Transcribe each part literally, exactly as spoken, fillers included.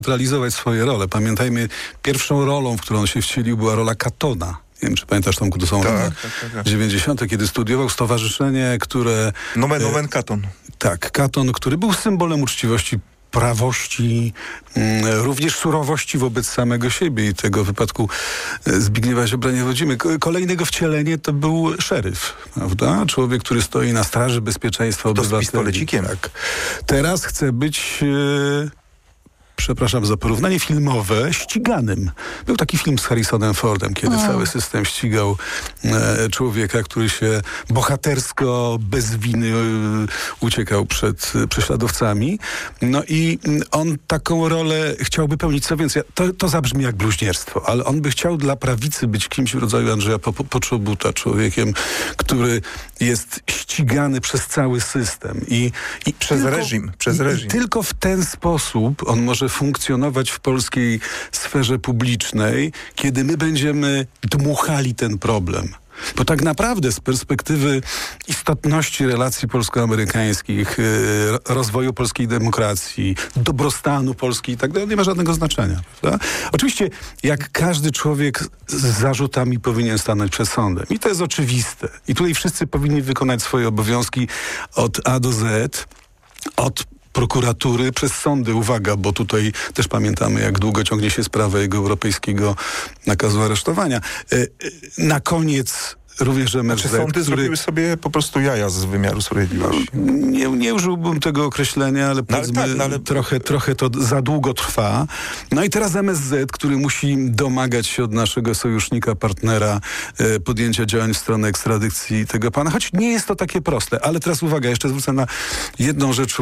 realizować swoje role. Pamiętajmy, pierwszą rolą, w którą on się wcielił, była rola Katona. Nie wiem, czy pamiętasz, Tomku, to są tak, lata tak, tak. dziewięćdziesiąte, kiedy studiował stowarzyszenie, które... Nomen, nomen Katon. Tak, Katon, który był symbolem uczciwości, prawości, mm, również surowości wobec samego siebie i tego wypadku Zbigniewa Ziobry nie wodzimy. Kolejne jego wcielenie to był szeryf, prawda? Człowiek, który stoi na straży bezpieczeństwa obywateli. To z pistolecikiem. Tak. Teraz chce być... Yy, przepraszam za porównanie filmowe, ściganym. Był taki film z Harrisonem Fordem, kiedy no. cały system ścigał e, człowieka, który się bohatersko, bez winy e, uciekał przed e, prześladowcami. No i on taką rolę chciałby pełnić. Co więcej, to, to zabrzmi jak bluźnierstwo, ale on by chciał dla prawicy być kimś w rodzaju Andrzeja Poczobuta, człowiekiem, który jest ścigany przez cały system. I, i przez tylko, reżim. Przez i, reżim. I tylko w ten sposób on może funkcjonować w polskiej sferze publicznej, kiedy my będziemy dmuchali ten problem. Bo tak naprawdę z perspektywy istotności relacji polsko-amerykańskich, yy, rozwoju polskiej demokracji, dobrostanu Polski i tak dalej, nie ma żadnego znaczenia. Prawda? Oczywiście jak każdy człowiek z zarzutami powinien stanąć przed sądem. I to jest oczywiste. I tutaj wszyscy powinni wykonać swoje obowiązki od A do Z, od prokuratury przez sądy, uwaga, bo tutaj też pamiętamy, jak długo ciągnie się sprawa jego europejskiego nakazu aresztowania. Na koniec również M S Z, Czy sądy który... zrobiły sobie po prostu jaja z wymiaru sprawiedliwości? Nie, nie użyłbym tego określenia, ale, no, ale, tak, no, ale... trochę, trochę to za długo trwa. No i teraz M S Z, który musi domagać się od naszego sojusznika, partnera e, podjęcia działań w stronę ekstradycji tego pana, choć nie jest to takie proste. Ale teraz uwaga, jeszcze zwrócę na jedną rzecz.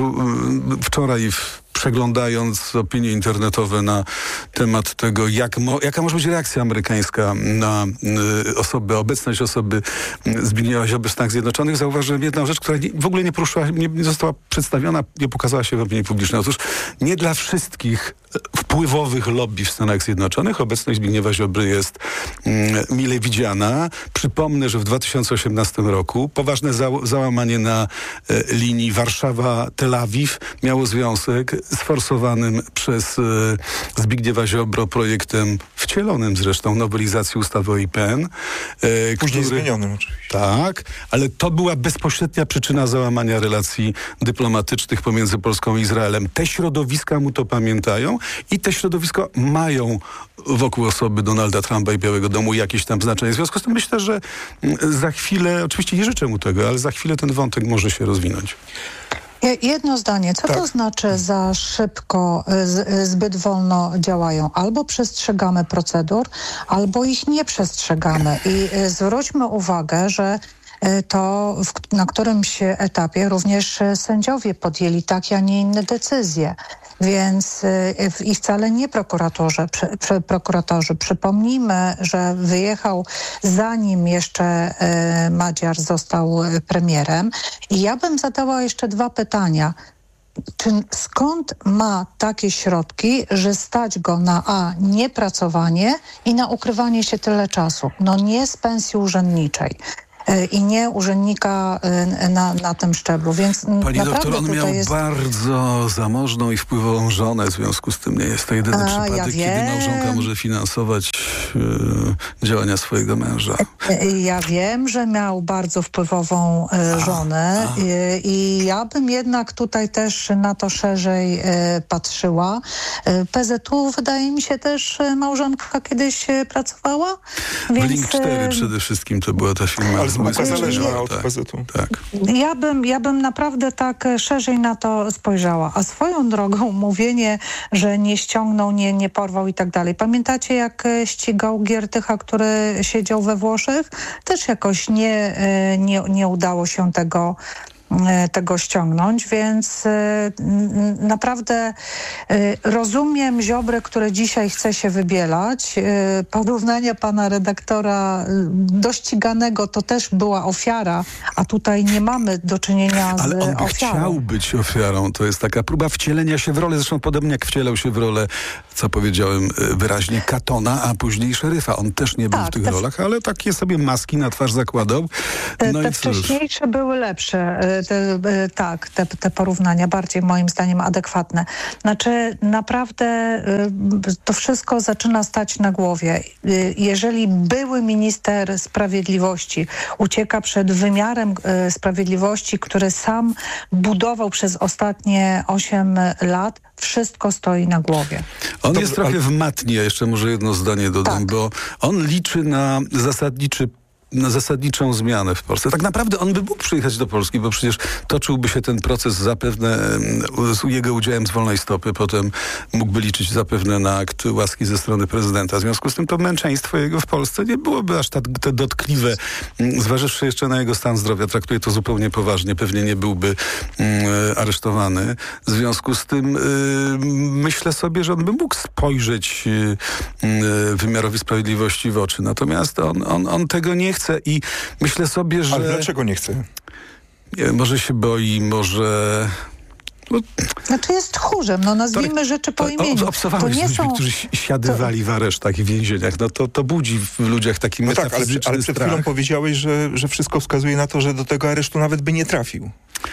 Wczoraj w przeglądając opinie internetowe na temat tego, jak mo, jaka może być reakcja amerykańska na y, osoby, obecność osoby Zbigniewa Ziobry w Stanach Zjednoczonych, zauważyłem jedną rzecz, która nie, w ogóle nie poruszyła, nie, nie została przedstawiona, nie pokazała się w opinii publicznej. Otóż nie dla wszystkich wpływowych lobby w Stanach Zjednoczonych obecność Zbigniewa Ziobry jest mm, mile widziana. Przypomnę, że w dwa tysiące osiemnastym roku poważne za, załamanie na e, linii Warszawa-Tel Awiw miało związek z forsowanym przez e, Zbigniewa Ziobro projektem, wcielonym zresztą, nowelizacji ustawy o I P N. E, Później który, zmienionym oczywiście. Tak, ale to była bezpośrednia przyczyna załamania relacji dyplomatycznych pomiędzy Polską i Izraelem. Te środowiska mu to pamiętają i te środowiska mają wokół osoby Donalda Trumpa i Białego Domu jakieś tam znaczenie. W związku z tym myślę, że za chwilę, oczywiście nie życzę mu tego, ale za chwilę ten wątek może się rozwinąć. Jedno zdanie. Co tak. to znaczy za szybko, z, zbyt wolno działają? Albo przestrzegamy procedur, albo ich nie przestrzegamy. I zwróćmy uwagę, że to w, na którymś etapie również sędziowie podjęli takie, a nie inne decyzje. Więc y, i wcale nie prokuratorzy, przy, przy, prokuratorzy. Przypomnijmy, że wyjechał zanim jeszcze y, Madziar został premierem. I ja bym zadała jeszcze dwa pytania. Czy, skąd ma takie środki, że stać go na a. niepracowanie i na ukrywanie się tyle czasu? No nie z pensji urzędniczej. I nie urzędnika na, na tym szczeblu, więc Pani doktor, on miał jest... bardzo zamożną i wpływową żonę, w związku z tym nie jest to jedyny A, przypadek, ja kiedy małżonka może finansować y, działania swojego męża. Ja wiem, że miał bardzo wpływową y, żonę a, a. Y, i ja bym jednak tutaj też na to szerzej y, patrzyła. Y, P Z U wydaje mi się też y, małżonka kiedyś y, pracowała. Więc, Link cztery y, przede wszystkim to była ta firma. Spółka zależna od P Z U. Tak. Ja bym, ja bym naprawdę tak szerzej na to spojrzała. A swoją drogą mówienie, że nie ściągnął, nie, nie porwał i tak dalej. Pamiętacie, jak ścigał Giertycha, który siedział we Włoszech? Też jakoś nie, nie, nie udało się tego tego ściągnąć, więc y, naprawdę y, rozumiem Ziobrę, który dzisiaj chce się wybielać. Y, porównanie pana redaktora do ściganego to też była ofiara, a tutaj nie mamy do czynienia z Ale on by ofiarą. chciał być ofiarą. To jest taka próba wcielenia się w rolę, zresztą podobnie jak wcielał się w rolę, co powiedziałem wyraźnie, Katona, a później szeryfa. On też nie był tak, w tych te, rolach, ale takie sobie maski na twarz zakładał. No te i wcześniejsze były lepsze. te, tak, te, te porównania bardziej moim zdaniem adekwatne. Znaczy naprawdę to wszystko zaczyna stać na głowie. Jeżeli były minister sprawiedliwości ucieka przed wymiarem sprawiedliwości, który sam budował przez ostatnie osiem lat, wszystko stoi na głowie. On Dobrze, jest trochę ale... w matni, ja jeszcze może jedno zdanie dodam, tak. bo on liczy na zasadniczy na zasadniczą zmianę w Polsce. Tak naprawdę on by mógł przyjechać do Polski, bo przecież toczyłby się ten proces zapewne z jego udziałem z wolnej stopy. Potem mógłby liczyć zapewne na akt łaski ze strony prezydenta. W związku z tym to męczeństwo jego w Polsce nie byłoby aż tak dotkliwe. Zważywszy jeszcze na jego stan zdrowia, traktuję to zupełnie poważnie. Pewnie nie byłby mm, aresztowany. W związku z tym y, myślę sobie, że on by mógł spojrzeć y, y, wymiarowi sprawiedliwości w oczy. Natomiast on, on, on tego nie chce. Chce i myślę sobie, że... Ale dlaczego nie chce? Nie wiem, może się boi, może... No, znaczy jest tchórzem, no nazwijmy to, rzeczy po imieniu. Obserwowałeś ludzi, są... którzy siadywali to... w aresztach i więzieniach. No to, to budzi w ludziach taki no metafizyczny tak, ale, ale przed strach. chwilą powiedziałeś, że, że wszystko wskazuje na to, że do tego aresztu nawet by nie trafił.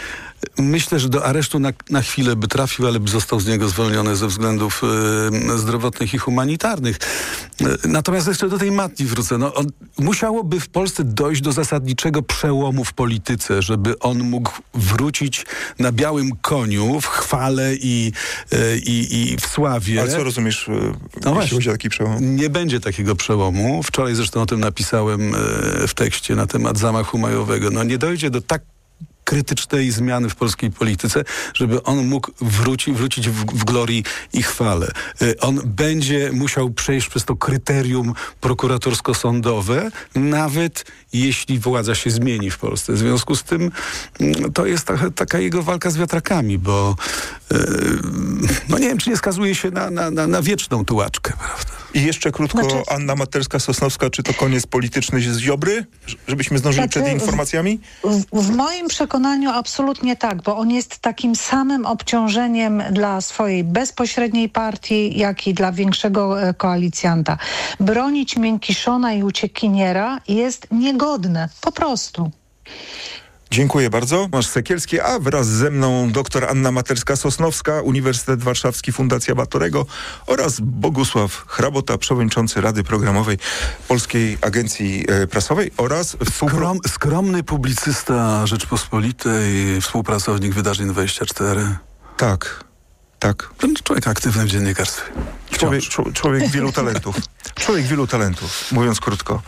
Myślę, że do aresztu na, na chwilę by trafił, ale by został z niego zwolniony ze względów y, zdrowotnych i humanitarnych. Y, natomiast jeszcze do tej matni wrócę. No, on, musiałoby w Polsce dojść do zasadniczego przełomu w polityce, żeby on mógł wrócić na białym koniu w chwale i, y, i, i w sławie. Ale co rozumiesz, no jeśli chodzi o taki przełom? Nie będzie takiego przełomu. Wczoraj zresztą o tym napisałem y, w tekście na temat zamachu majowego. No nie dojdzie do tak krytycznej zmiany w polskiej polityce, żeby on mógł wróci, wrócić w, w glorii i chwale. On będzie musiał przejść przez to kryterium prokuratorsko-sądowe, nawet jeśli władza się zmieni w Polsce. W związku z tym to jest taka, taka jego walka z wiatrakami, bo yy, no nie wiem, czy nie skazuje się na, na, na, na wieczną tułaczkę, prawda? I jeszcze krótko, znaczy... Anna Materska-Sosnowska, czy to koniec polityczny z Ziobry? Żebyśmy zdążyli znaczy, przed informacjami? W, w moim przekonaniu absolutnie tak, bo on jest takim samym obciążeniem dla swojej bezpośredniej partii, jak i dla większego koalicjanta. Bronić miękiszona i uciekiniera jest niegodne, po prostu. Dziękuję bardzo. Tomasz Sekielski, a wraz ze mną dr Anna Materska-Sosnowska, Uniwersytet Warszawski, Fundacja Batorego oraz Bogusław Hrabota, przewodniczący Rady Programowej Polskiej Agencji e, Prasowej oraz... Skrom, skromny publicysta Rzeczpospolitej, współpracownik Wydarzeń dwadzieścia cztery. Tak, tak. Człowiek aktywny w dziennikarstwie. Człowiek, człowiek wielu talentów. Człowiek wielu talentów, mówiąc krótko.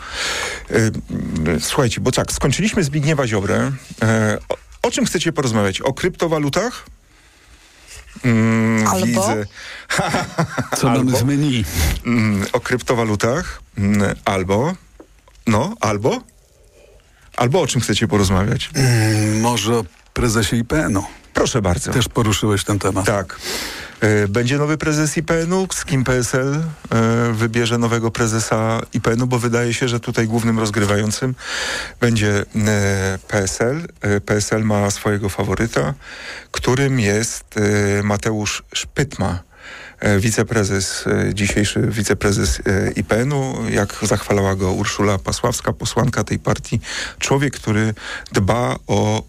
E, słuchajcie, bo tak, skończyliśmy Zbigniewa Ziobrę. E, o, o czym chcecie porozmawiać? O kryptowalutach? Mm, Albo? Widzę. Co mamy z menu? Mm, o kryptowalutach. Mm, albo. No, albo. Albo o czym chcecie porozmawiać? Mm, może o prezesie I P N-u. Proszę bardzo. Też poruszyłeś ten temat. Tak. Będzie nowy prezes I P N-u, z kim P S L wybierze nowego prezesa I P N-u, bo wydaje się, że tutaj głównym rozgrywającym będzie P S L. P S L ma swojego faworyta, którym jest Mateusz Szpytma, wiceprezes, dzisiejszy wiceprezes I P N-u, jak zachwalała go Urszula Pasławska, posłanka tej partii. Człowiek, który dba o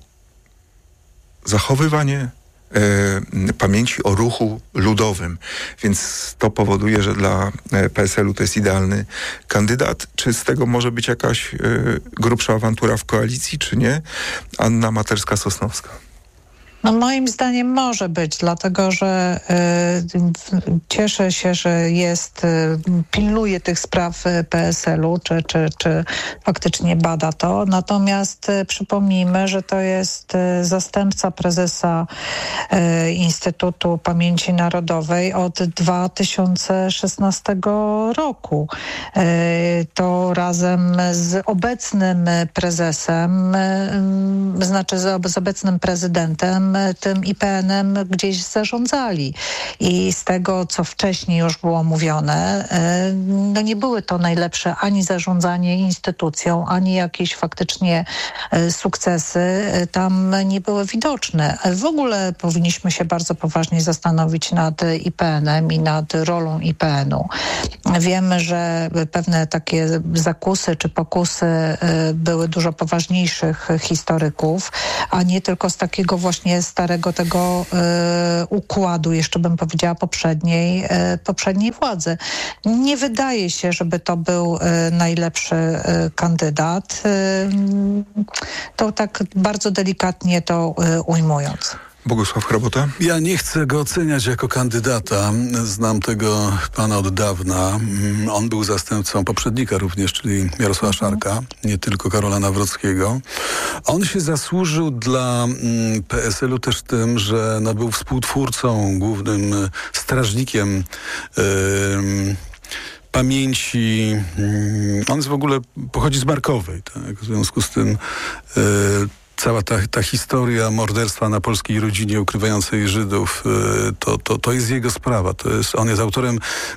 zachowywanie E, pamięci o ruchu ludowym. Więc to powoduje, że dla P S L-u to jest idealny kandydat. Czy z tego może być jakaś e, grubsza awantura w koalicji, czy nie? Anna Materska-Sosnowska. No moim zdaniem może być, dlatego że y, cieszę się, że jest, y, pilnuje tych spraw P S L-u, czy, czy, czy faktycznie bada to. Natomiast y, przypomnijmy, że to jest y, zastępca prezesa y, Instytutu Pamięci Narodowej od dwa tysiące szesnastego roku. Y, to razem z obecnym prezesem, y, znaczy z, z obecnym prezydentem tym, tym I P N-em gdzieś zarządzali. I z tego, co wcześniej już było mówione, no nie były to najlepsze ani zarządzanie instytucją, ani jakieś faktycznie sukcesy tam nie były widoczne. W ogóle powinniśmy się bardzo poważnie zastanowić nad I P N-em i nad rolą I P N-u. Wiemy, że pewne takie zakusy czy pokusy były dużo poważniejszych historyków, a nie tylko z takiego właśnie starego tego układu, jeszcze bym powiedziała poprzedniej, poprzedniej władzy. Nie wydaje się, żeby to był najlepszy kandydat. To tak bardzo delikatnie to ujmując. Bogusław Hrabota? Ja nie chcę go oceniać jako kandydata. Znam tego pana od dawna. On był zastępcą poprzednika również, czyli Jarosława Szarka, nie tylko Karola Nawrockiego. On się zasłużył dla P S L u też tym, że no, był współtwórcą, głównym strażnikiem yy, pamięci. On jest w ogóle, pochodzi z Markowej, tak? W związku z tym yy, cała ta, ta historia morderstwa na polskiej rodzinie ukrywającej Żydów, to, to, to jest jego sprawa. To jest, on jest autorem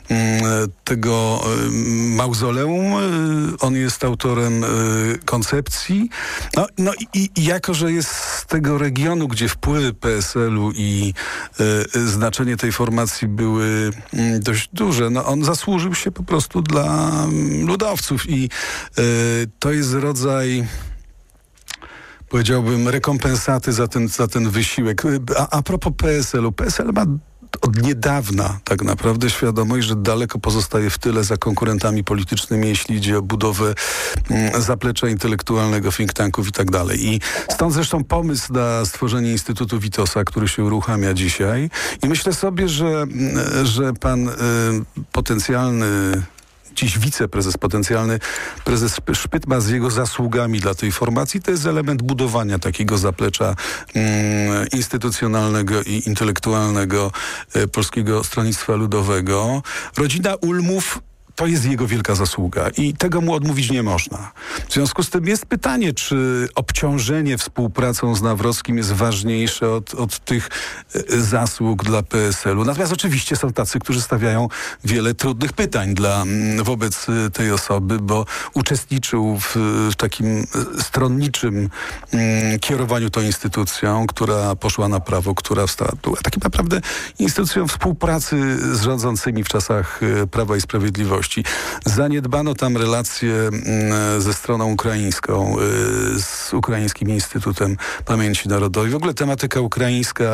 tego mauzoleum, on jest autorem koncepcji. No, no i, i jako, że jest z tego regionu, gdzie wpływy P S L u i y, znaczenie tej formacji były y, dość duże, no on zasłużył się po prostu dla ludowców i y, to jest rodzaj, powiedziałbym, rekompensaty za ten, za ten wysiłek. A, a propos P S L u, P S L ma od niedawna tak naprawdę świadomość, że daleko pozostaje w tyle za konkurentami politycznymi, jeśli idzie o budowę mm, zaplecza intelektualnego, think tanków i tak dalej. I stąd zresztą pomysł na stworzenie Instytutu Witosa, który się uruchamia dzisiaj. I myślę sobie, że, że pan y, potencjalny dziś wiceprezes, potencjalny prezes Szpytma z jego zasługami dla tej formacji, to jest element budowania takiego zaplecza mm, instytucjonalnego i intelektualnego e, Polskiego Stronnictwa Ludowego. Rodzina Ulmów to jest jego wielka zasługa i tego mu odmówić nie można. W związku z tym jest pytanie, czy obciążenie współpracą z Nawrockim jest ważniejsze od, od tych y, zasług dla P S L u. Natomiast oczywiście są tacy, którzy stawiają wiele trudnych pytań dla, m, wobec y, tej osoby, bo uczestniczył w, w takim stronniczym m, kierowaniu tą instytucją, która poszła na prawo, która wstała, była takim naprawdę instytucją współpracy z rządzącymi w czasach y, Prawa i Sprawiedliwości. Zaniedbano tam relacje ze stroną ukraińską, z Ukraińskim Instytutem Pamięci Narodowej. W ogóle tematyka ukraińska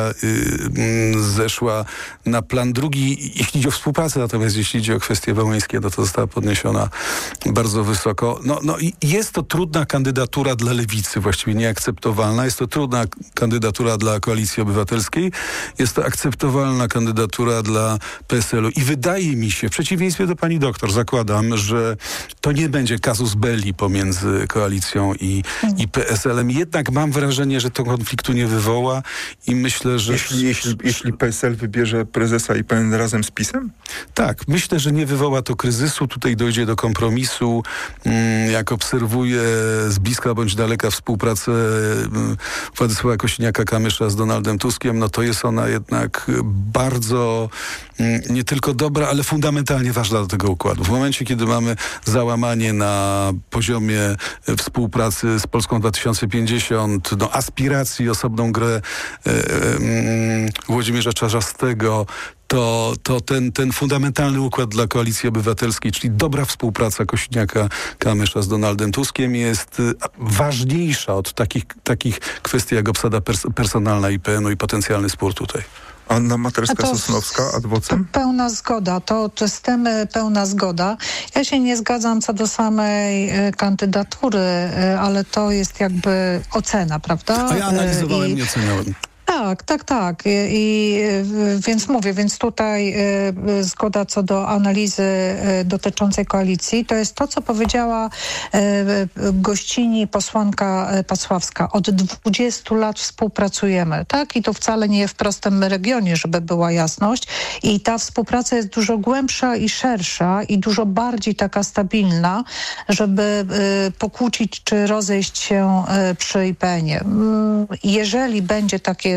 zeszła na plan drugi, jeśli idzie o współpracę, natomiast jeśli idzie o kwestie wałęskie, no to została podniesiona bardzo wysoko. No, no i jest to trudna kandydatura dla Lewicy, właściwie nieakceptowalna. Jest to trudna kandydatura dla Koalicji Obywatelskiej. Jest to akceptowalna kandydatura dla P S L u. I wydaje mi się, w przeciwieństwie do pani doktor, zakładam, że to nie będzie casus belli pomiędzy koalicją i, i P S L em. Jednak mam wrażenie, że to konfliktu nie wywoła i myślę, że... Jeśli, jeśli, jeśli P S L wybierze prezesa I P N razem z PiS-em? Tak, myślę, że nie wywoła to kryzysu. Tutaj dojdzie do kompromisu. Jak obserwuję z bliska bądź daleka współpracę Władysława Kosiniaka-Kamysza z Donaldem Tuskiem, no to jest ona jednak bardzo nie tylko dobra, ale fundamentalnie ważna do tego układu. W momencie, kiedy mamy załamanie na poziomie współpracy z Polską dwa tysiące pięćdziesiąt, no aspiracji, osobną grę e, e, Włodzimierza Czarzastego, to, to ten, ten fundamentalny układ dla Koalicji Obywatelskiej, czyli dobra współpraca Kosiniaka-Kamysza z Donaldem Tuskiem jest ważniejsza od takich, takich kwestii jak obsada pers- personalna I P N u i potencjalny spór tutaj. Anna Materska-Sosnowska, adwocem? Pełna zgoda, to, to z tym pełna zgoda. Ja się nie zgadzam co do samej y, kandydatury, y, ale to jest jakby ocena, prawda? A ja analizowałem, I, nie oceniałem. Tak, tak, tak. I, i więc mówię, więc tutaj y, zgoda co do analizy y, dotyczącej koalicji, to jest to, co powiedziała y, gościni posłanka Pasławska. Od dwudziestu lat współpracujemy, tak? I to wcale nie w prostym regionie, żeby była jasność. I ta współpraca jest dużo głębsza i szersza i dużo bardziej taka stabilna, żeby y, pokłócić czy rozejść się y, przy I P N ie. Y, jeżeli będzie takie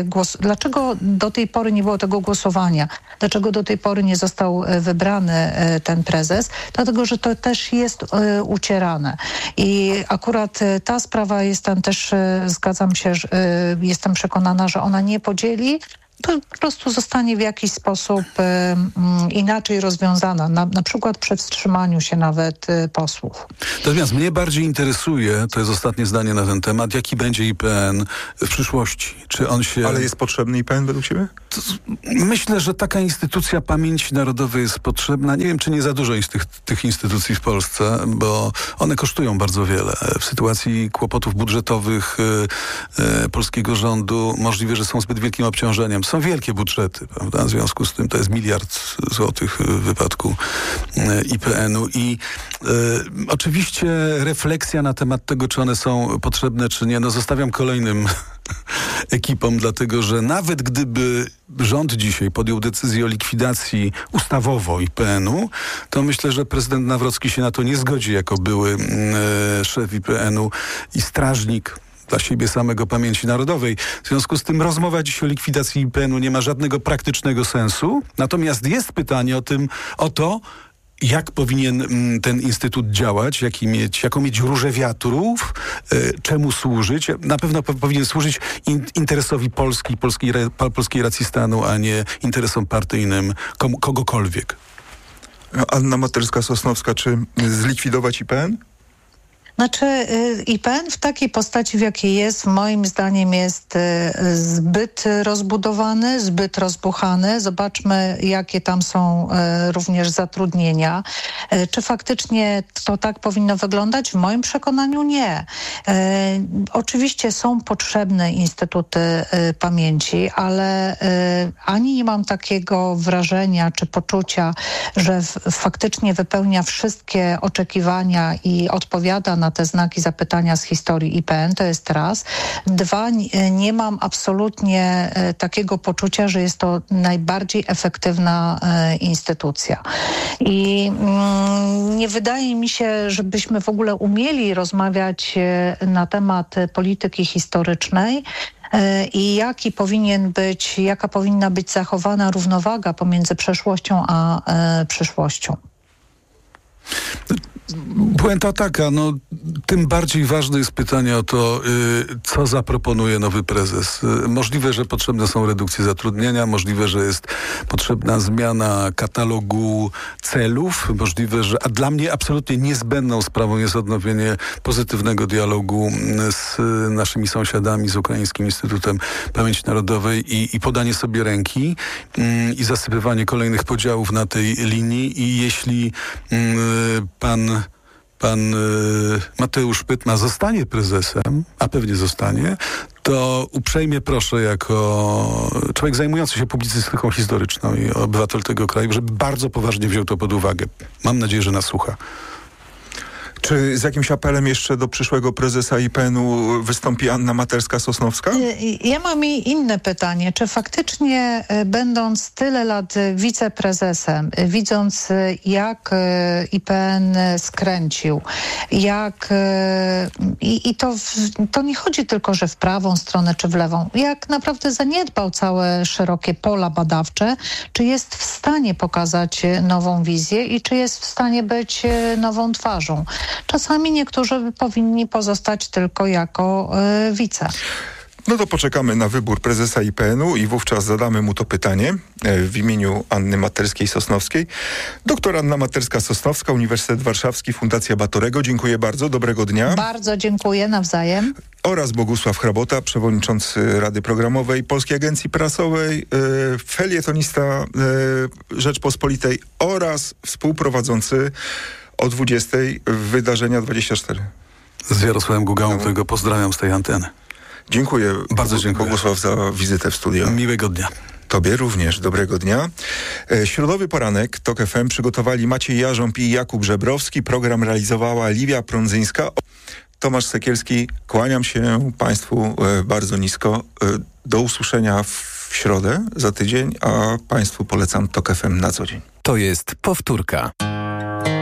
głos, dlaczego do tej pory nie było tego głosowania, dlaczego do tej pory nie został wybrany ten prezes, dlatego, że to też jest ucierane. I akurat ta sprawa jest tam też, zgadzam się, że jestem przekonana, że ona nie podzieli, to po prostu zostanie w jakiś sposób um, inaczej rozwiązana, na, na przykład przy wstrzymaniu się nawet y, posłów. Natomiast mnie bardziej interesuje, to jest ostatnie zdanie na ten temat, jaki będzie I P N w przyszłości. Czy on się... Ale jest potrzebny I P N według ciebie? To, myślę, że taka instytucja pamięci narodowej jest potrzebna. Nie wiem, czy nie za dużo jest tych, tych instytucji w Polsce, bo one kosztują bardzo wiele. W sytuacji kłopotów budżetowych y, y, polskiego rządu możliwe, że są zbyt wielkim obciążeniem. Są wielkie budżety, prawda? W związku z tym to jest miliard złotych w wypadku I P N-u. I y, oczywiście refleksja na temat tego, czy one są potrzebne, czy nie, no zostawiam kolejnym ekipom, dlatego że nawet gdyby rząd dzisiaj podjął decyzję o likwidacji ustawowo I P N-u, to myślę, że prezydent Nawrocki się na to nie zgodzi jako były y, szef I P N-u i strażnik dla siebie samego pamięci narodowej. W związku z tym rozmowa dziś o likwidacji I P N-u nie ma żadnego praktycznego sensu. Natomiast jest pytanie o tym, o to, jak powinien m, ten instytut działać, jaki mieć, jaką mieć różę wiatrów, y, czemu służyć. Na pewno po, powinien służyć in, interesowi Polski, polskiej, re, polskiej racji stanu, a nie interesom partyjnym komu, kogokolwiek. Anna Materska-Sosnowska, czy zlikwidować I P N? Znaczy I P N w takiej postaci, w jakiej jest, moim zdaniem jest zbyt rozbudowany, zbyt rozbuchany. Zobaczmy, jakie tam są również zatrudnienia. Czy faktycznie to tak powinno wyglądać? W moim przekonaniu nie. Oczywiście są potrzebne instytuty pamięci, ale ani nie mam takiego wrażenia czy poczucia, że faktycznie wypełnia wszystkie oczekiwania i odpowiada na te znaki zapytania z historii I P N, to jest raz. Dwa, nie mam absolutnie takiego poczucia, że jest to najbardziej efektywna instytucja. I mm, nie wydaje mi się, żebyśmy w ogóle umieli rozmawiać na temat polityki historycznej i jaki powinien być, jaka powinna być zachowana równowaga pomiędzy przeszłością a e, przyszłością. Puenta taka, no tym bardziej ważne jest pytanie o to, y, co zaproponuje nowy prezes. Y, możliwe, że potrzebne są redukcje zatrudnienia, możliwe, że jest potrzebna zmiana katalogu celów, możliwe, że, a dla mnie absolutnie niezbędną sprawą jest odnowienie pozytywnego dialogu z naszymi sąsiadami, z Ukraińskim Instytutem Pamięci Narodowej i, i podanie sobie ręki y, i zasypywanie kolejnych podziałów na tej linii i jeśli y, pan Pan y, Mateusz Pytma zostanie prezesem, a pewnie zostanie, to uprzejmie proszę jako człowiek zajmujący się publicystyką historyczną i obywatel tego kraju, żeby bardzo poważnie wziął to pod uwagę. Mam nadzieję, że nas słucha. Czy z jakimś apelem jeszcze do przyszłego prezesa I P N-u wystąpi Anna Materska-Sosnowska? Ja mam i inne pytanie. Czy faktycznie będąc tyle lat wiceprezesem, widząc jak I P N skręcił, jak i, i to, to nie chodzi tylko, że w prawą stronę czy w lewą, jak naprawdę zaniedbał całe szerokie pola badawcze, czy jest w stanie pokazać nową wizję i czy jest w stanie być nową twarzą? Czasami niektórzy powinni pozostać tylko jako y, wice. No to poczekamy na wybór prezesa I P N-u i wówczas zadamy mu to pytanie w imieniu Anny Materskiej-Sosnowskiej. Doktor Anna Materska-Sosnowska, Uniwersytet Warszawski, Fundacja Batorego. Dziękuję bardzo, dobrego dnia. Bardzo dziękuję, nawzajem. Oraz Bogusław Hrabota, przewodniczący Rady Programowej Polskiej Agencji Prasowej, yy, felietonista yy, Rzeczpospolitej oraz współprowadzący o dwudziestej wydarzenia dwadzieścia cztery. Z Jarosławem Gugałą, którego pozdrawiam z tej anteny. Dziękuję. Bardzo dziękuję. Bogusław, za wizytę w studio. Miłego dnia. Tobie również, dobrego dnia. E, środowy poranek TOK F M przygotowali Maciej Jarząb i Jakub Żebrowski. Program realizowała Liwia Prądzyńska. Tomasz Sekielski, kłaniam się Państwu e, bardzo nisko. E, do usłyszenia w środę za tydzień, a Państwu polecam TOK F M na co dzień. To jest powtórka.